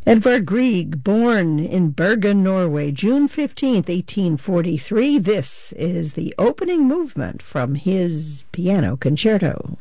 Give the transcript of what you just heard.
Edvard Grieg, born in Bergen, Norway, June 15th, 1843. This is the opening movement from his piano concerto.